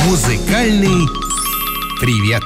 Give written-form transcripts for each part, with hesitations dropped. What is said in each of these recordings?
Музыкальный привет.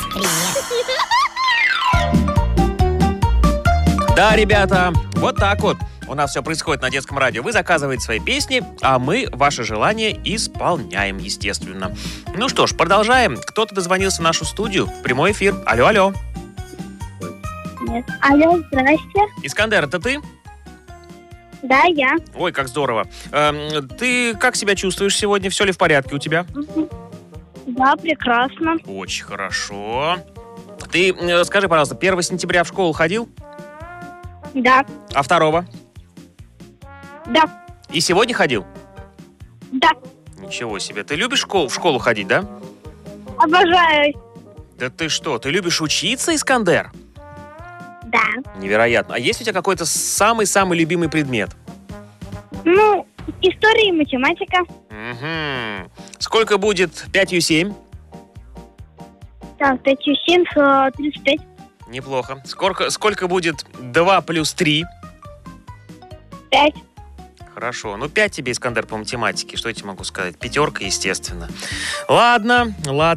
Да, ребята, вот так вот у нас все происходит на детском радио. Вы заказываете свои песни, а мы ваши желания исполняем, естественно. Ну что ж, продолжаем. Кто-то дозвонился в нашу студию в прямой эфир. Алло, алло. Нет. Алло, здрасте. Искандер, это ты? Да, я. Ой, как здорово. Ты как себя чувствуешь сегодня? Все ли в порядке у тебя? Да, прекрасно. Очень хорошо. Ты скажи, пожалуйста, 1 сентября в школу ходил? Да. А 2? Да. И сегодня ходил? Да. Ничего себе. Ты любишь в школу ходить, да? Обожаю. Да ты что, ты любишь учиться, Искандер? Да. Невероятно. А есть у тебя какой-то самый-самый любимый предмет? Ну, история и математика. Угу. Сколько будет 5 7? Так, 5 7, 35. Неплохо. Сколько будет 2 плюс 3? 5. Хорошо. Ну, 5 тебе, Искандер, по математике. Что я тебе могу сказать? 5, естественно. Ладно.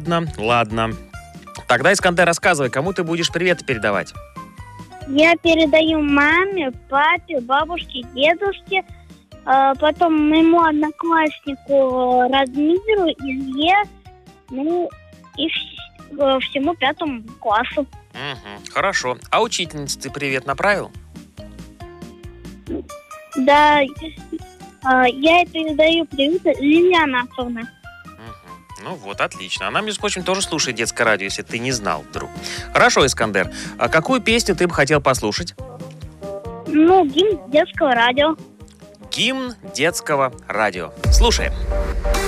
Тогда, Искандер, рассказывай, кому ты будешь приветы передавать? Я передаю маме, папе, бабушке, дедушке, потом моему однокласснику Радмиру, Илье, ну и всему 5 классу. Угу. Хорошо. А учительнице ты привет направил? Да, я передаю привет Лилиане Анатольевне. Ну вот, отлично. Она, между прочим, тоже слушает детское радио, если ты не знал вдруг. Хорошо, Искандер. А какую песню ты бы хотел послушать? Ну, гимн детского радио. Гимн детского радио. Слушаем.